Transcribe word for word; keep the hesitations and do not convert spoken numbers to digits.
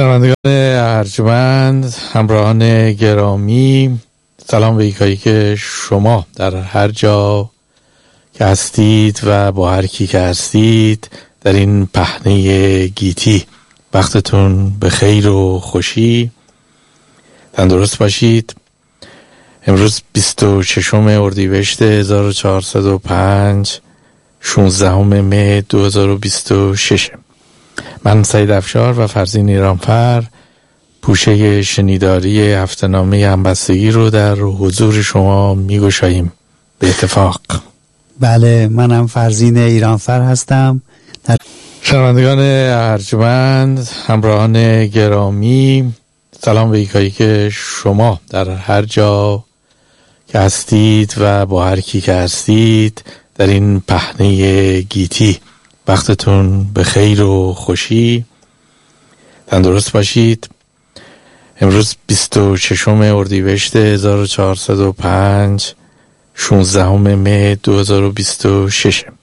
شنوندگان ارجمند، همراهان گرامی، سلام به یکایی که شما در هر جا که هستید و با هر کی که هستید در این پهنه گیتی وقتتون به خیر و خوشی، تندرست باشید. امروز بیست و ششم اردیبهشت هزار و چهارصد و پنج، شانزدهم می دو هزار و بیست و شش. من سعید افشار و فرزین ایرانفر پوشه شنیداری هفته‌نامه همبستگی رو در حضور شما میگشاییم به اتفاق. بله، منم فرزین ایرانفر هستم. در... شنوندگان ارجمند، همراهان گرامی، سلام به یکایی که شما در هر جا که هستید و با هر کی که هستید در این پهنه گیتی وقتتون به خیر و خوشی، تندرست باشید. امروز بیست و ششم اردیبهشت هزار و چهارصد و پنج، شانزدهم می دو هزار و بیست و شش.